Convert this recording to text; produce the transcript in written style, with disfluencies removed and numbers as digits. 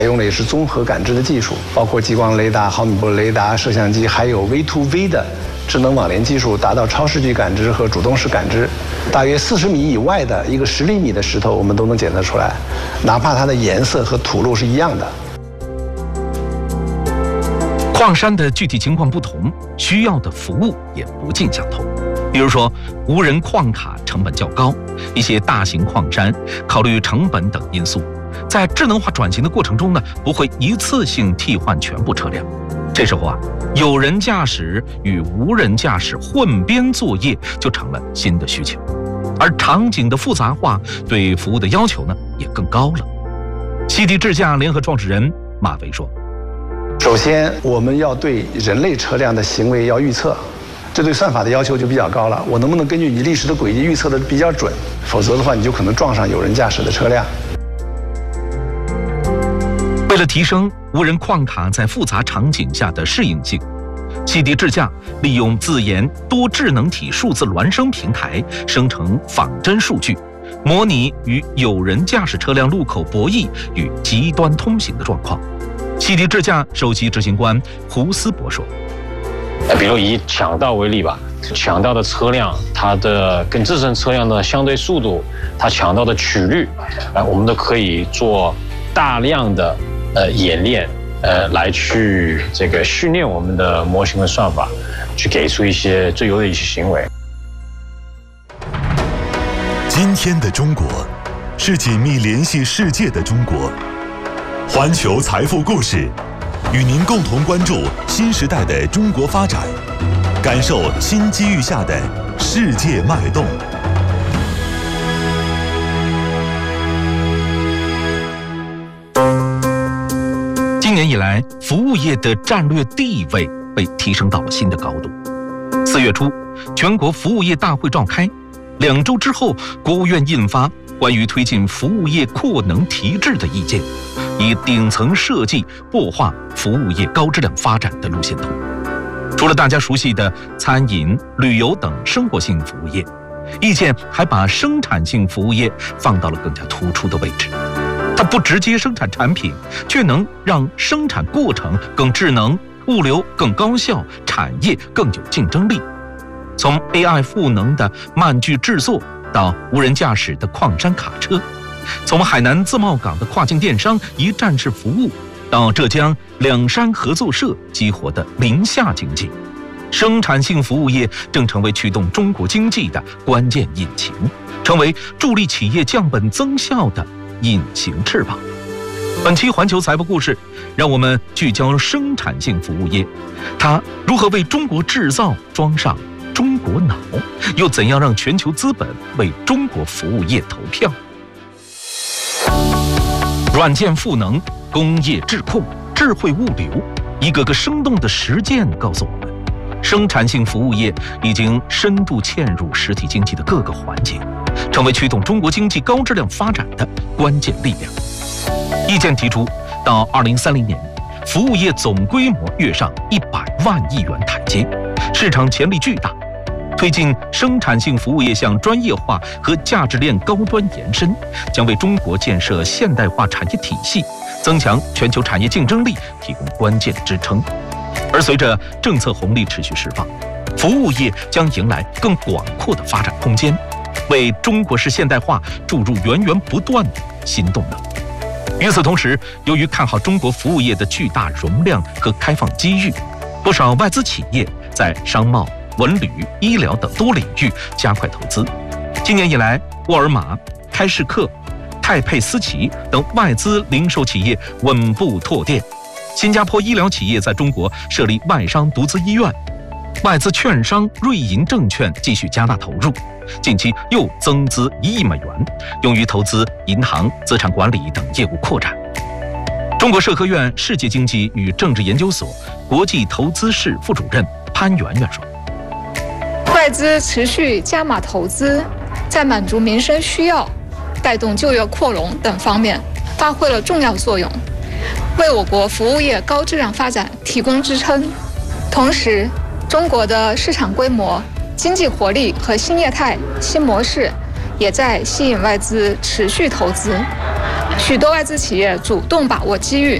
采用的也是综合感知的技术，包括激光雷达、毫米波雷达、摄像机，还有 V2V 的智能网联技术，达到超视距感知和主动式感知。大约40米以外的一个10厘米的石头，我们都能检测出来，哪怕它的颜色和土路是一样的。 矿山的具体情况不同，需要的服务也不尽相同。比如说，无人矿卡成本较高，一些大型矿山考虑成本等因素，在智能化转型的过程中呢，不会一次性替换全部车辆。这时候啊，有人驾驶与无人驾驶混编作业就成了新的需求，而场景的复杂化对服务的要求呢也更高了。西迪智驾联合创始人马维说：“ 首先，我们要对人类车辆的行为要预测。”这对算法的要求就比较高了，我能不能根据你历史的轨迹预测的比较准？否则的话，你就可能撞上有人驾驶的车辆。 为了提升无人矿卡在复杂场景下的适应性，西迪智驾利用自研多智能体数字孪生平台生成仿真数据，模拟与有人驾驶车辆路口博弈与极端通行的状况。西迪智驾首席执行官胡斯伯说：“ 比如以抢道为例吧，抢道的车辆，它的跟自身车辆的相对速度，它抢道的曲率，我们都可以做大量的演练，来去这个训练我们的模型的算法，去给出一些最优的一些行为。” 今天的中国，是紧密联系世界的中国。环球财富故事，与您共同关注新时代的中国发展，感受新机遇下的世界脉动。 今年以来，服务业的战略地位被提升到了新的高度。4月初，全国服务业大会召开，2周之后，国务院印发关于推进服务业扩能提质的意见，以顶层设计擘画服务业高质量发展的路线图。除了大家熟悉的餐饮、旅游等生活性服务业，意见还把生产性服务业放到了更加突出的位置。它不直接生产产品，却能让生产过程更智能，物流更高效，产业更有竞争力。从 AI 赋能的慢具制作到无人驾驶的矿山卡车，从海南自贸港的跨境电商一站式服务，到浙江两山合作社激活的林下经济，生产性服务业正成为驱动中国经济的关键引擎，成为助力企业降本增效的隐形翅膀。本期环球财富故事，让我们聚焦生产性服务业，它如何为中国制造装上中国脑，又怎样让全球资本为中国服务业投票？软件赋能、工业智控、智慧物流，一个个生动的实践告诉我们，生产性服务业已经深度嵌入实体经济的各个环节，成为驱动中国经济高质量发展的关键力量。意见提出，到2030年，服务业总规模跃上100万亿元台阶，市场潜力巨大。推进生产性服务业向专业化和价值链高端延伸，将为中国建设现代化产业体系、增强全球产业竞争力提供关键支撑。而随着政策红利持续释放，服务业将迎来更广阔的发展空间，为中国式现代化注入源源不断的新动能。与此同时，由于看好中国服务业的巨大容量和开放机遇，不少外资企业在商贸、文旅、医疗等多领域加快投资。今年以来，沃尔玛、开市客、泰佩斯奇等外资零售企业稳步拓店。新加坡医疗企业在中国设立外商独资医院，外资券商瑞银证券继续加大投入，近期又增资1亿美元，用于投资银行、资产管理等业务扩展。中国社科院世界经济与政治研究所国际投资室副主任潘媛媛说：“ 外资持续加码投资，在满足民生需要、带动就业扩容等方面发挥了重要作用，为我国服务业高质量发展提供支撑。同时，中国的市场规模、经济活力和新业态、新模式也在吸引外资持续投资。 许多外资企业主动把握机遇，